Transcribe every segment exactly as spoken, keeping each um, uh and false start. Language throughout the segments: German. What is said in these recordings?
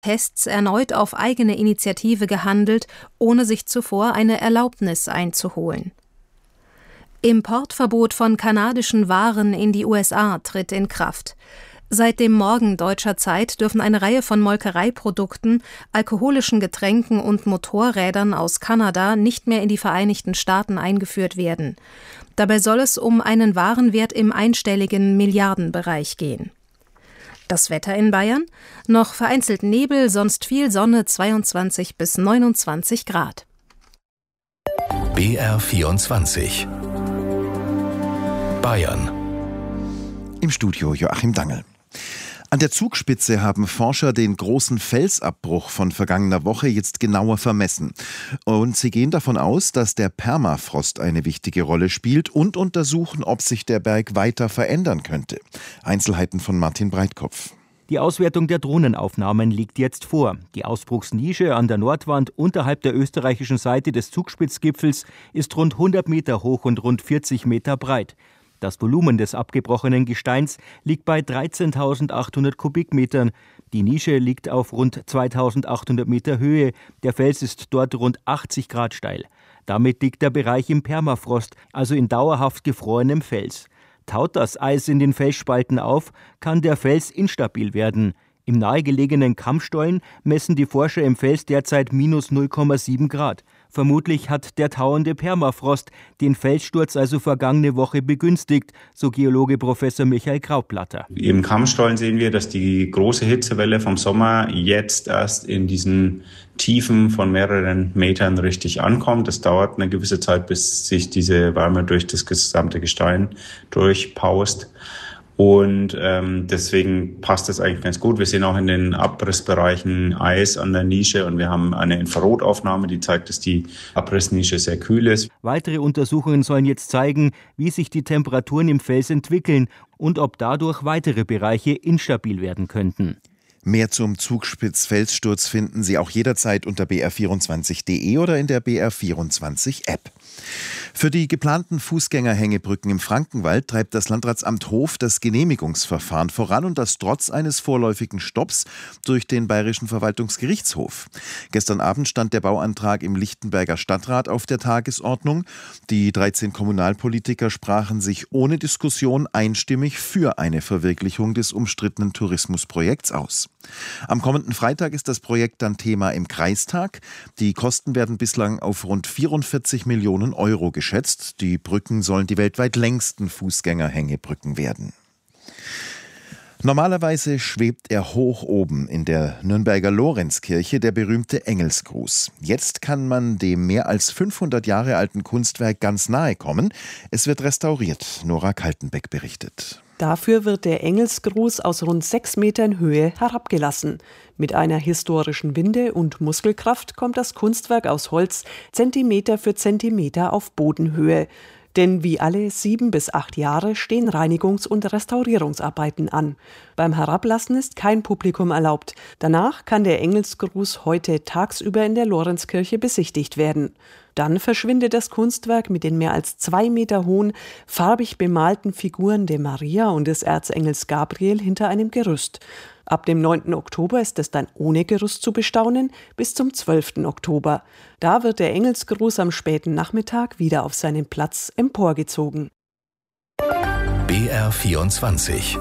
Tests erneut auf eigene Initiative gehandelt, ohne sich zuvor eine Erlaubnis einzuholen. Importverbot von kanadischen Waren in die U S A tritt in Kraft. Seit dem Morgen deutscher Zeit dürfen eine Reihe von Molkereiprodukten, alkoholischen Getränken und Motorrädern aus Kanada nicht mehr in die Vereinigten Staaten eingeführt werden. Dabei soll es um einen Warenwert im einstelligen Milliardenbereich gehen. Das Wetter in Bayern? Noch vereinzelt Nebel, sonst viel Sonne, zweiundzwanzig bis neunundzwanzig Grad. B R vierundzwanzig Bayern. Im Studio Joachim Dangel. An der Zugspitze haben Forscher den großen Felsabbruch von vergangener Woche jetzt genauer vermessen. Und sie gehen davon aus, dass der Permafrost eine wichtige Rolle spielt und untersuchen, ob sich der Berg weiter verändern könnte. Einzelheiten von Martin Breitkopf. Die Auswertung der Drohnenaufnahmen liegt jetzt vor. Die Ausbruchsnische an der Nordwand unterhalb der österreichischen Seite des Zugspitzgipfels ist rund hundert Meter hoch und rund vierzig Meter breit. Das Volumen des abgebrochenen Gesteins liegt bei dreizehntausendachthundert Kubikmetern. Die Nische liegt auf rund zweitausendachthundert Meter Höhe. Der Fels ist dort rund achtzig Grad steil. Damit liegt der Bereich im Permafrost, also in dauerhaft gefrorenem Fels. Taut das Eis in den Felsspalten auf, kann der Fels instabil werden. Im nahegelegenen Kammstollen messen die Forscher im Fels derzeit minus null Komma sieben Grad. Vermutlich hat der tauende Permafrost den Felssturz also vergangene Woche begünstigt, so Geologe Professor Michael Graublatter. Im Kammstollen sehen wir, dass die große Hitzewelle vom Sommer jetzt erst in diesen Tiefen von mehreren Metern richtig ankommt. Es dauert eine gewisse Zeit, bis sich diese Wärme durch das gesamte Gestein durchpaust. Und ähm, deswegen passt das eigentlich ganz gut. Wir sehen auch in den Abrissbereichen Eis an der Nische und wir haben eine Infrarotaufnahme, die zeigt, dass die Abrissnische sehr kühl ist. Weitere Untersuchungen sollen jetzt zeigen, wie sich die Temperaturen im Fels entwickeln und ob dadurch weitere Bereiche instabil werden könnten. Mehr zum Zugspitz-Felssturz finden Sie auch jederzeit unter b r vierundzwanzig punkt d e oder in der B R vierundzwanzig App. Für die geplanten Fußgängerhängebrücken im Frankenwald treibt das Landratsamt Hof das Genehmigungsverfahren voran und das trotz eines vorläufigen Stopps durch den Bayerischen Verwaltungsgerichtshof. Gestern Abend stand der Bauantrag im Lichtenberger Stadtrat auf der Tagesordnung. Die dreizehn Kommunalpolitiker sprachen sich ohne Diskussion einstimmig für eine Verwirklichung des umstrittenen Tourismusprojekts aus. Am kommenden Freitag ist das Projekt dann Thema im Kreistag. Die Kosten werden bislang auf rund vierundvierzig Millionen Euro geschätzt. Die Brücken sollen die weltweit längsten Fußgängerhängebrücken werden. Normalerweise schwebt er hoch oben in der Nürnberger Lorenzkirche, der berühmte Engelsgruß. Jetzt kann man dem mehr als fünfhundert Jahre alten Kunstwerk ganz nahe kommen. Es wird restauriert. Nora Kaltenbeck berichtet. Dafür wird der Engelsgruß aus rund sechs Metern Höhe herabgelassen. Mit einer historischen Winde und Muskelkraft kommt das Kunstwerk aus Holz Zentimeter für Zentimeter auf Bodenhöhe. Denn wie alle sieben bis acht Jahre stehen Reinigungs- und Restaurierungsarbeiten an. Beim Herablassen ist kein Publikum erlaubt. Danach kann der Engelsgruß heute tagsüber in der Lorenzkirche besichtigt werden. Dann verschwindet das Kunstwerk mit den mehr als zwei Meter hohen, farbig bemalten Figuren der Maria und des Erzengels Gabriel hinter einem Gerüst. Ab dem neunten Oktober ist es dann ohne Gerüst zu bestaunen, bis zum zwölften Oktober. Da wird der Engelsgruß am späten Nachmittag wieder auf seinen Platz emporgezogen. B R vierundzwanzig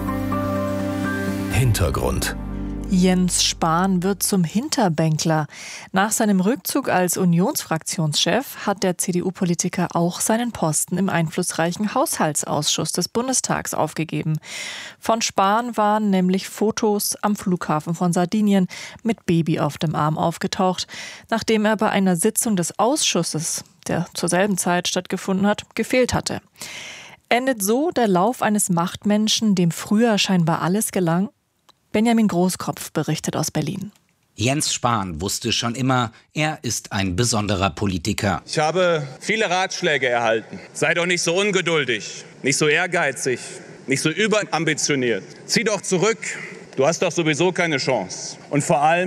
Hintergrund. Jens Spahn wird zum Hinterbänkler. Nach seinem Rückzug als Unionsfraktionschef hat der C D U-Politiker auch seinen Posten im einflussreichen Haushaltsausschuss des Bundestags aufgegeben. Von Spahn waren nämlich Fotos am Flughafen von Sardinien mit Baby auf dem Arm aufgetaucht, nachdem er bei einer Sitzung des Ausschusses, der zur selben Zeit stattgefunden hat, gefehlt hatte. Endet so der Lauf eines Machtmenschen, dem früher scheinbar alles gelang? Benjamin Großkopf berichtet aus Berlin. Jens Spahn wusste schon immer, er ist ein besonderer Politiker. Ich habe viele Ratschläge erhalten. Sei doch nicht so ungeduldig, nicht so ehrgeizig, nicht so überambitioniert. Zieh doch zurück, du hast doch sowieso keine Chance. Und vor allem,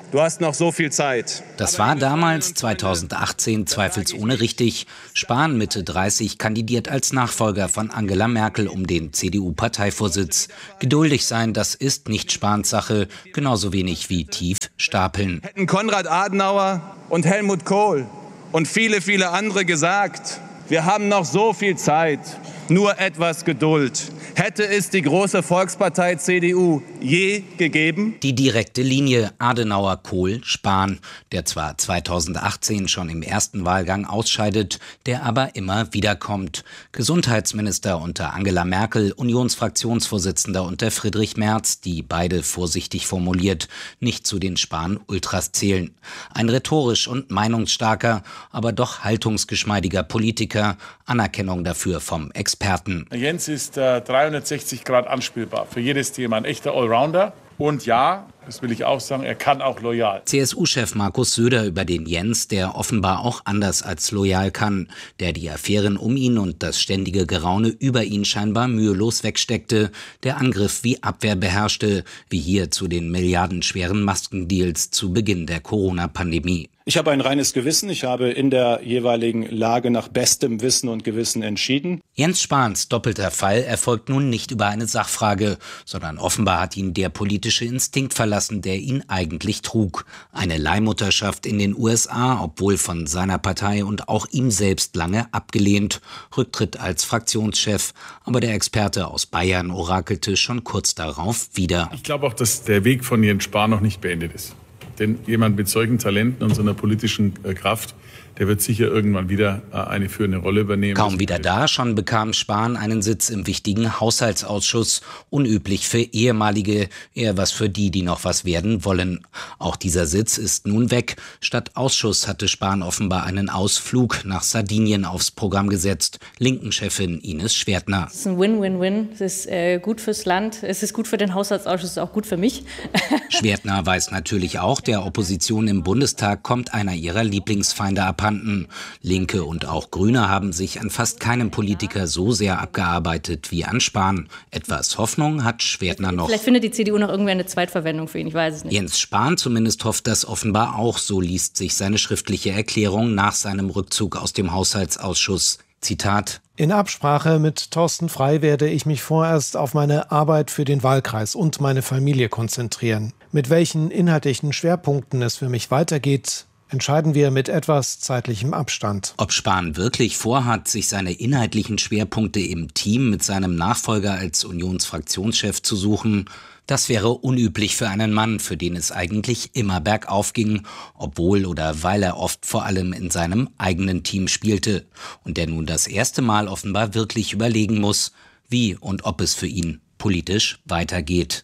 du hast noch so viel Zeit. Das war damals, zweitausendachtzehn, zweifelsohne richtig. Spahn, Mitte dreißig, kandidiert als Nachfolger von Angela Merkel um den C D U-Parteivorsitz. Geduldig sein, das ist nicht Spahns Sache, genauso wenig wie tief stapeln. Hätten Konrad Adenauer und Helmut Kohl und viele, viele andere gesagt, wir haben noch so viel Zeit, nur etwas Geduld. Hätte es die große Volkspartei C D U je gegeben? Die direkte Linie Adenauer, Kohl, Spahn, der zwar zweitausendachtzehn schon im ersten Wahlgang ausscheidet, der aber immer wiederkommt. Gesundheitsminister unter Angela Merkel, Unionsfraktionsvorsitzender unter Friedrich Merz, die beide vorsichtig formuliert nicht zu den Spahn-Ultras zählen. Ein rhetorisch und meinungsstarker, aber doch haltungsgeschmeidiger Politiker, Anerkennung dafür vom Experten. Jens ist äh, dreihundertsechzig Grad anspielbar, für jedes Thema ein echter Allrounder. Und ja, das will ich auch sagen, er kann auch loyal. C S U-Chef Markus Söder über den Jens, der offenbar auch anders als loyal kann, der die Affären um ihn und das ständige Geraune über ihn scheinbar mühelos wegsteckte, der Angriff wie Abwehr beherrschte, wie hier zu den milliardenschweren Maskendeals zu Beginn der Corona-Pandemie. Ich habe ein reines Gewissen. Ich habe in der jeweiligen Lage nach bestem Wissen und Gewissen entschieden. Jens Spahns doppelter Fall erfolgt nun nicht über eine Sachfrage, sondern offenbar hat ihn der politische Instinkt verlassen, der ihn eigentlich trug. Eine Leihmutterschaft in den U S A, obwohl von seiner Partei und auch ihm selbst lange abgelehnt. Rücktritt als Fraktionschef, aber der Experte aus Bayern orakelte schon kurz darauf wieder. Ich glaube auch, dass der Weg von Jens Spahn noch nicht beendet ist. Denn jemand mit solchen Talenten und so einer politischen äh, Kraft, der wird sicher irgendwann wieder äh, eine führende Rolle übernehmen. Kaum wieder da, schon bekam Spahn einen Sitz im wichtigen Haushaltsausschuss. Unüblich für ehemalige, eher was für die, die noch was werden wollen. Auch dieser Sitz ist nun weg. Statt Ausschuss hatte Spahn offenbar einen Ausflug nach Sardinien aufs Programm gesetzt. Linken-Chefin Ines Schwertner. Es ist ein Win-Win-Win. Es ist äh, gut fürs Land, es ist gut für den Haushaltsausschuss, es ist auch gut für mich. Schwertner weiß natürlich auch, der Opposition im Bundestag kommt einer ihrer Lieblingsfeinde abhanden. Linke und auch Grüne haben sich an fast keinem Politiker so sehr abgearbeitet wie an Spahn. Etwas Hoffnung hat Schwertner noch. Vielleicht findet die C D U noch irgendwie eine Zweitverwendung für ihn, ich weiß es nicht. Jens Spahn zumindest hofft das offenbar auch, so liest sich seine schriftliche Erklärung nach seinem Rückzug aus dem Haushaltsausschuss. Zitat: In Absprache mit Thorsten Frey werde ich mich vorerst auf meine Arbeit für den Wahlkreis und meine Familie konzentrieren. Mit welchen inhaltlichen Schwerpunkten es für mich weitergeht, entscheiden wir mit etwas zeitlichem Abstand. Ob Spahn wirklich vorhat, sich seine inhaltlichen Schwerpunkte im Team mit seinem Nachfolger als Unionsfraktionschef zu suchen, das wäre unüblich für einen Mann, für den es eigentlich immer bergauf ging, obwohl oder weil er oft vor allem in seinem eigenen Team spielte und der nun das erste Mal offenbar wirklich überlegen muss, wie und ob es für ihn politisch weitergeht.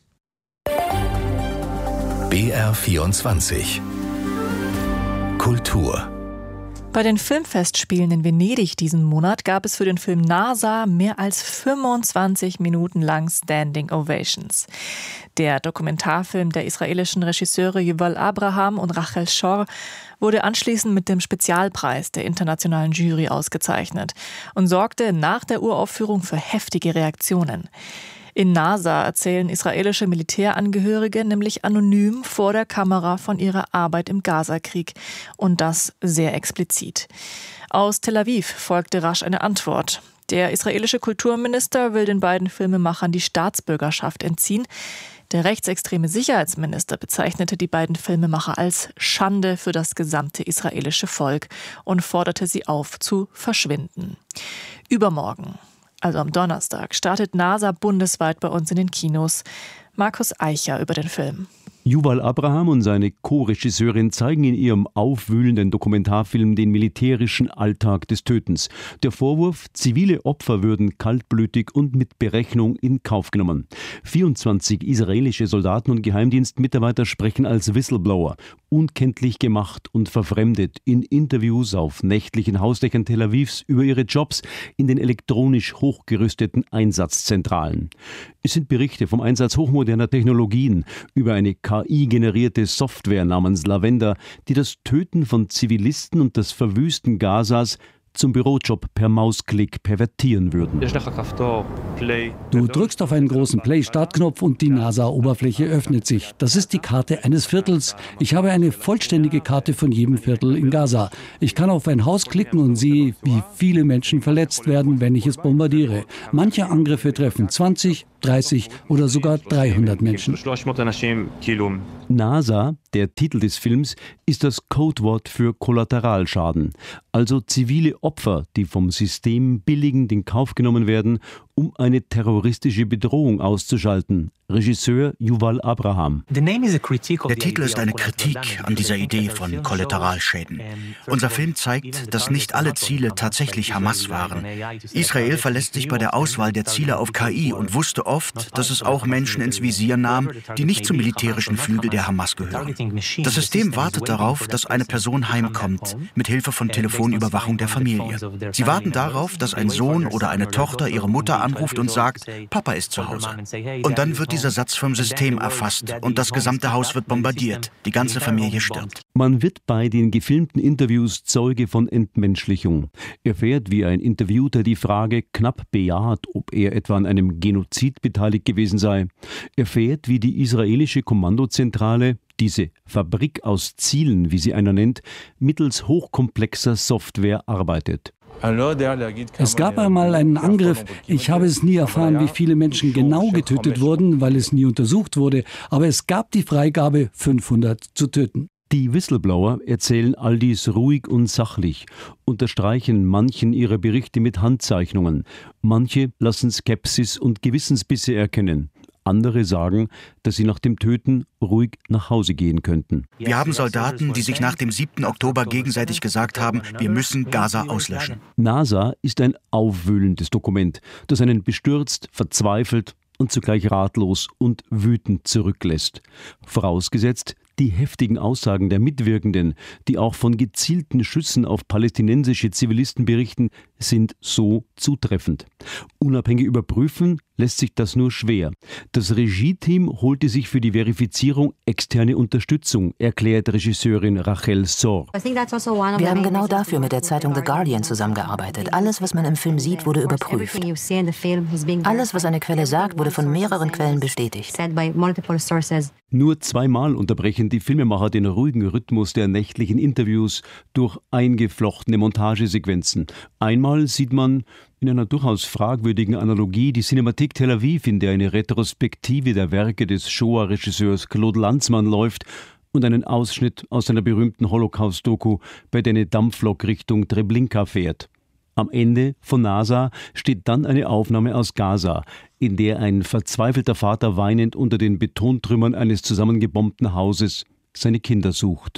B R vierundzwanzig Kultur. Bei den Filmfestspielen in Venedig diesen Monat gab es für den Film NASA mehr als fünfundzwanzig Minuten lang Standing Ovations. Der Dokumentarfilm der israelischen Regisseure Yuval Abraham und Rachel Shor wurde anschließend mit dem Spezialpreis der internationalen Jury ausgezeichnet und sorgte nach der Uraufführung für heftige Reaktionen. In NASA erzählen israelische Militärangehörige nämlich anonym vor der Kamera von ihrer Arbeit im Gazakrieg und das sehr explizit. Aus Tel Aviv folgte rasch eine Antwort. Der israelische Kulturminister will den beiden Filmemachern die Staatsbürgerschaft entziehen. Der rechtsextreme Sicherheitsminister bezeichnete die beiden Filmemacher als Schande für das gesamte israelische Volk und forderte sie auf, zu verschwinden. Übermorgen, also am Donnerstag, startet NASA bundesweit bei uns in den Kinos. Markus Eicher über den Film. Yuval Abraham und seine Co-Regisseurin zeigen in ihrem aufwühlenden Dokumentarfilm den militärischen Alltag des Tötens. Der Vorwurf, zivile Opfer würden kaltblütig und mit Berechnung in Kauf genommen. vierundzwanzig israelische Soldaten und Geheimdienstmitarbeiter sprechen als Whistleblower, unkenntlich gemacht und verfremdet in Interviews auf nächtlichen Hausdächern Tel Avivs über ihre Jobs in den elektronisch hochgerüsteten Einsatzzentralen. Es sind Berichte vom Einsatz hochmoderner Technologien, über eine K I-generierte Software namens Lavender, die das Töten von Zivilisten und das Verwüsten Gazas zum Bürojob per Mausklick pervertieren würden. Du drückst auf einen großen Play-Startknopf und die NASA-Oberfläche öffnet sich. Das ist die Karte eines Viertels. Ich habe eine vollständige Karte von jedem Viertel in Gaza. Ich kann auf ein Haus klicken und sehe, wie viele Menschen verletzt werden, wenn ich es bombardiere. Manche Angriffe treffen zwanzig, dreißig oder sogar dreihundert Menschen. NASA, der Titel des Films, ist das Codewort für Kollateralschaden, also zivile Opfer, die vom System billigend in Kauf genommen werden, um eine terroristische Bedrohung auszuschalten. Regisseur Yuval Abraham. Der Titel ist eine Kritik an dieser Idee von Kollateralschäden. Unser Film zeigt, dass nicht alle Ziele tatsächlich Hamas waren. Israel verlässt sich bei der Auswahl der Ziele auf K I und wusste oft, dass es auch Menschen ins Visier nahm, die nicht zum militärischen Flügel der Hamas gehören. Das System wartet darauf, dass eine Person heimkommt, mit Hilfe von Telefonüberwachung der Familie. Sie warten darauf, dass ein Sohn oder eine Tochter ihre Mutter anruft und sagt, Papa ist zu Hause. Und dann wird dieser Satz vom System erfasst und das gesamte Haus wird bombardiert. Die ganze Familie stirbt. Man wird bei den gefilmten Interviews Zeuge von Entmenschlichung. Erfährt, wie ein Interviewter die Frage knapp bejaht, ob er etwa an einem Genozid beteiligt gewesen sei. Erfährt, wie die israelische Kommandozentrale, diese Fabrik aus Zielen, wie sie einer nennt, mittels hochkomplexer Software arbeitet. Es gab einmal einen Angriff. Ich habe es nie erfahren, wie viele Menschen genau getötet wurden, weil es nie untersucht wurde. Aber es gab die Freigabe, fünfhundert zu töten. Die Whistleblower erzählen all dies ruhig und sachlich, unterstreichen manchen ihrer Berichte mit Handzeichnungen. Manche lassen Skepsis und Gewissensbisse erkennen. Andere sagen, dass sie nach dem Töten ruhig nach Hause gehen könnten. Wir haben Soldaten, die sich nach dem siebten Oktober gegenseitig gesagt haben, wir müssen Gaza auslöschen. NASA ist ein aufwühlendes Dokument, das einen bestürzt, verzweifelt und zugleich ratlos und wütend zurücklässt. Vorausgesetzt, die heftigen Aussagen der Mitwirkenden, die auch von gezielten Schüssen auf palästinensische Zivilisten berichten, sind so zutreffend. Unabhängig überprüfen lässt sich das nur schwer. Das Regie-Team holte sich für die Verifizierung externe Unterstützung, erklärt Regisseurin Rachel Sor. Wir haben genau dafür mit der Zeitung The Guardian zusammengearbeitet. Alles, was man im Film sieht, wurde überprüft. Alles, was eine Quelle sagt, wurde von mehreren Quellen bestätigt. Nur zweimal unterbrechen die Filmemacher den ruhigen Rhythmus der nächtlichen Interviews durch eingeflochtene Montagesequenzen. Einmal sieht man in einer durchaus fragwürdigen Analogie die Cinemathek Tel Aviv, in der eine Retrospektive der Werke des Shoah-Regisseurs Claude Lanzmann läuft, und einen Ausschnitt aus einer berühmten Holocaust-Doku, bei der eine Dampflok Richtung Treblinka fährt. Am Ende von NASA steht dann eine Aufnahme aus Gaza, in der ein verzweifelter Vater weinend unter den Betontrümmern eines zusammengebombten Hauses seine Kinder sucht.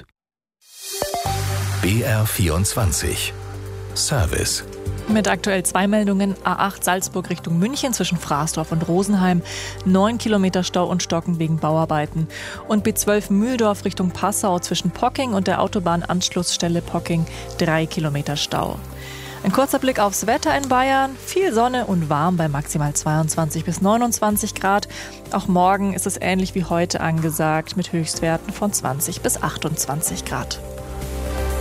B R vierundzwanzig Service. Mit aktuell zwei Meldungen: A acht Salzburg Richtung München zwischen Fraßdorf und Rosenheim, neun Kilometer Stau und Stocken wegen Bauarbeiten. Und B zwölf Mühldorf Richtung Passau zwischen Pocking und der Autobahnanschlussstelle Pocking, drei Kilometer Stau. Ein kurzer Blick aufs Wetter in Bayern. Viel Sonne und warm bei maximal zweiundzwanzig bis neunundzwanzig Grad. Auch morgen ist es ähnlich wie heute angesagt mit Höchstwerten von zwanzig bis achtundzwanzig Grad.